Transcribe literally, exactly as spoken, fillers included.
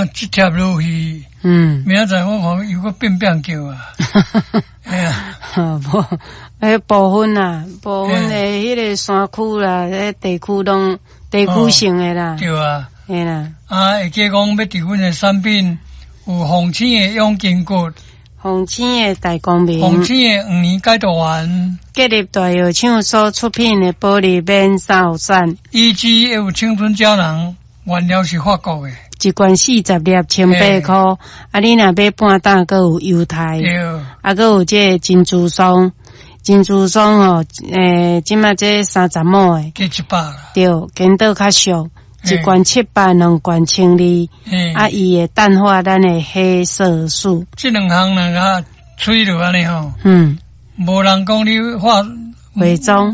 讲这条落去，嗯，明仔载我看有个变变叫啊，哎呀， 无，迄部分啦，部分的迄个山区啦，迄地区拢地区性的啦， 对啊， 嘿啦， 啊，会记讲要伫阮的产品有红青的养筋骨。 红青的大光明， 红青的五年解毒丸， 吉利大药厂所出品的保利免扫散， 以及也有青春胶囊，原料是法国的， 一罐四十粒，千八块。啊，你若买半担，阁有优待，啊，阁有这个珍珠霜，珍珠霜哦，诶，即马这三十毛的， 加一百啦， 对，跟倒较俗。一罐七百，两罐千二，啊，伊会淡化咱的黑色素。 这两项两个吹落安尼吼， 嗯， 无人讲你化伪装。